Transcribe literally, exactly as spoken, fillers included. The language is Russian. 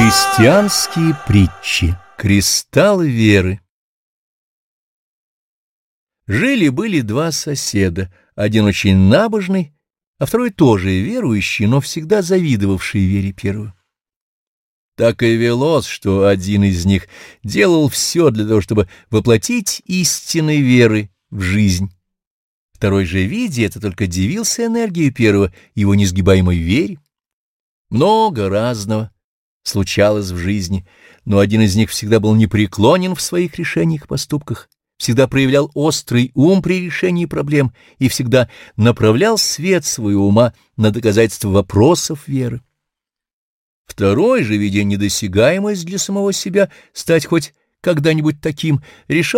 Христианские притчи. Кристалл веры. Жили-были два соседа, один очень набожный, а второй тоже верующий, но всегда завидовавший вере первого. Так и велось, что один из них делал все для того, чтобы воплотить истинной веры в жизнь. Второй же, видя это, только дивился энергии первого, его несгибаемой вере. Много разного случалось в жизни, но один из них всегда был непреклонен в своих решениях и поступках, всегда проявлял острый ум при решении проблем и всегда направлял свет своего ума на доказательство вопросов веры. Второй же, видя недосягаемость для самого себя стать хоть когда-нибудь таким, решал